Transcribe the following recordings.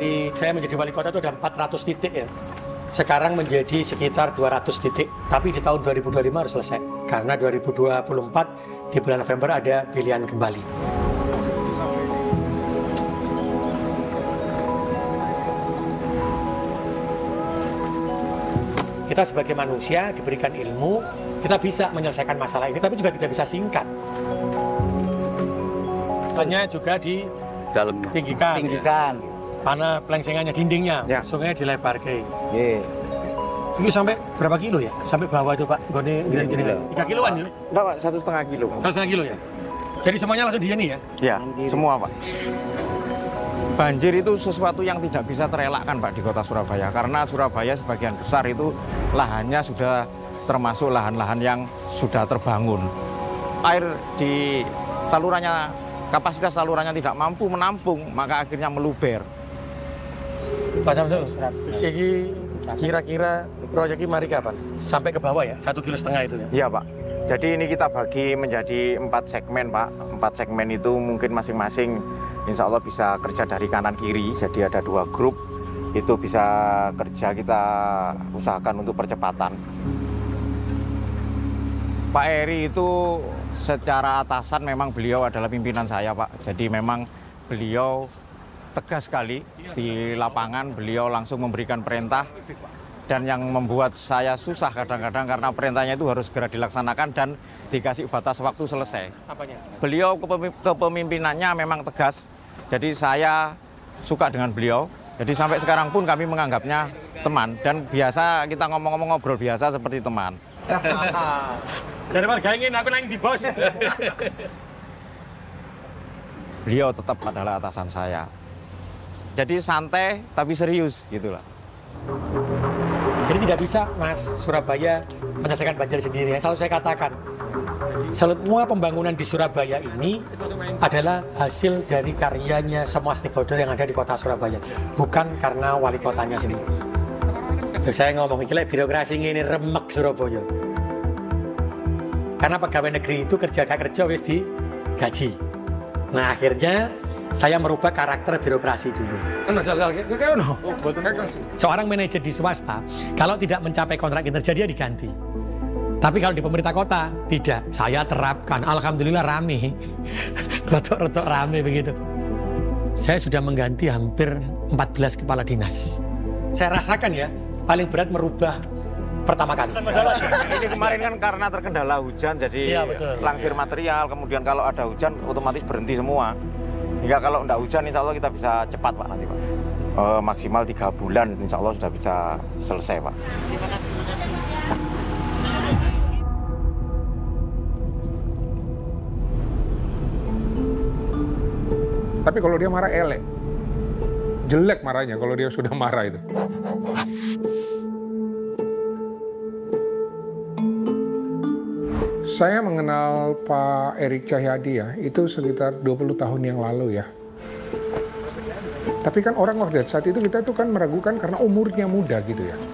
dari saya menjadi wali kota itu ada 400 titik ya. Sekarang menjadi sekitar 200 titik. Tapi di tahun 2025 harus selesai. Karena 2024 di bulan November ada pilihan kembali. Kita sebagai manusia diberikan ilmu, kita bisa menyelesaikan masalah ini, tapi juga tidak bisa singkat. Tanya juga di dalam tinggikan. Mana pelengsengannya, dindingnya, ya. sungainya dilebarkan. Yeah. Ini sampai berapa kilo ya? Sampai bawah itu Pak? Gini, 3 kiloan ya? Enggak Pak, 1,5 kilo. 1,5 kilo ya? Jadi semuanya langsung di sini ya? Ya, semua Pak. Banjir itu sesuatu yang tidak bisa terelakkan Pak di kota Surabaya. Karena Surabaya sebagian besar itu lahannya sudah termasuk lahan-lahan yang sudah terbangun. Air di salurannya, kapasitas salurannya tidak mampu menampung, maka akhirnya meluber. Pak Samsul, ini kira-kira proyek ini mari kapan? Sampai ke bawah ya? 1,5 kilo itu ya? Iya Pak. Jadi ini kita bagi menjadi 4 segmen Pak. 4 segmen itu mungkin masing-masing insya Allah bisa kerja dari kanan kiri. Jadi ada 2 grup. Itu bisa kerja, kita usahakan untuk percepatan. Pak Eri itu secara atasan memang beliau adalah pimpinan saya Pak. Jadi memang beliau tegas sekali di lapangan, beliau langsung memberikan perintah, dan yang membuat saya susah kadang-kadang karena perintahnya itu harus segera dilaksanakan dan dikasih batas waktu selesai. Apanya? Beliau kepemimpinannya memang tegas, jadi saya suka dengan beliau, jadi sampai sekarang pun kami menganggapnya teman, dan biasa kita ngomong-ngomong ngobrol biasa seperti teman. Dari warga ingin aku nanya di bos. Beliau tetap adalah atasan saya. Jadi santai tapi serius gitu lah. Jadi tidak bisa Mas Surabaya menyelesaikan banjir sendiri. Yang selalu saya katakan, semua pembangunan di Surabaya ini adalah hasil dari karyanya semua stakeholder yang ada di kota Surabaya, bukan karena wali kotanya sendiri. Terus saya ngomong, ini birokrasi ini remek Surabaya. Karena pegawai negeri itu kerja wis di gaji. Nah akhirnya saya merubah karakter birokrasi dulu. Seorang manajer di swasta, kalau tidak mencapai kontrak kinerja dia diganti. Tapi kalau di pemerintah kota, tidak. Saya terapkan. Alhamdulillah rame. Rotok-rotok rame begitu. Saya sudah mengganti hampir 14 kepala dinas. Saya rasakan ya, paling berat merubah pertama kali. Ini kemarin kan karena terkendala hujan, jadi ya, langsir material. Kemudian kalau ada hujan, otomatis berhenti semua. Hingga kalau tidak hujan, insya Allah kita bisa cepat Pak nanti Pak. Maksimal 3 bulan, insya Allah sudah bisa selesai Pak. Terima kasih. Tapi kalau dia marah elek, jelek marahnya kalau dia sudah marah itu. Saya mengenal Pak Erik Cahyadi ya, itu sekitar 20 tahun yang lalu ya. Tapi kan orang waktu saat itu kita tuh kan meragukan karena umurnya muda gitu ya.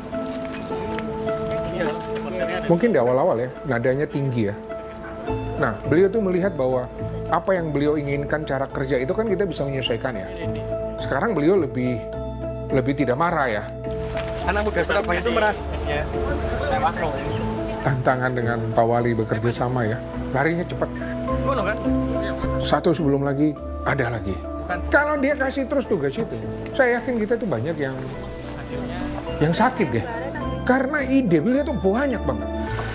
Mungkin di awal-awal ya, nadanya tinggi ya. Nah, beliau tuh melihat bahwa apa yang beliau inginkan cara kerja itu kan kita bisa menyesuaikan ya. Sekarang beliau lebih tidak marah ya. Anak muda Surabaya itu merasa ya, saya makro. Tantangan dengan Pak Wali bekerja sama ya, larinya cepat. Satu sebelum lagi, ada lagi. Kalau dia kasih terus tugas itu, saya yakin kita tuh banyak yang sakit ya. Karena ide beliau tuh banyak banget.